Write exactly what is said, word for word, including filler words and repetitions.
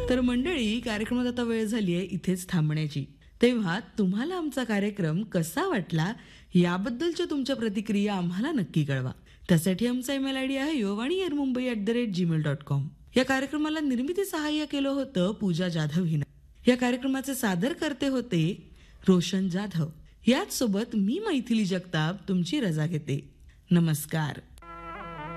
तर मंडळी, कार्यक्रमात आता वेळ झाली आहे इथेच थांबण्याची. तेव्हा तुम्हाला आमचा कार्यक्रम कसा वाटला याबद्दलच्या तुमच्या प्रतिक्रिया आम्हाला नक्की कळवा. त्यासाठी आमचा ईमेल आयडी आहे Yuvavani air Mumbai at the rate Gmail dot com. या कार्यक्रमाला निर्मिती सहाय्य केलं होतं पूजा जाधव हिनं. या कार्यक्रमाचे सादर करते होते रोशन जाधव. याच सोबत मी मैथिली जगताप तुमची रजा घेते. नमस्कार.